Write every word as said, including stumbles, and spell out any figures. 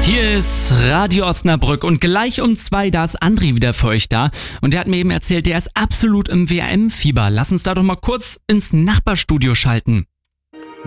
Hier ist Radio Osnabrück und gleich um zwei, da ist André wieder für euch da. Und der hat mir eben erzählt, der ist absolut im W M-Fieber. Lass uns da doch mal kurz ins Nachbarstudio schalten.